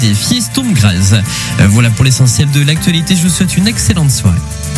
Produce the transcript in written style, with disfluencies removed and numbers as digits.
des Fiestum Graz. Voilà pour l'essentiel de l'actualité. Je vous souhaite une excellente soirée.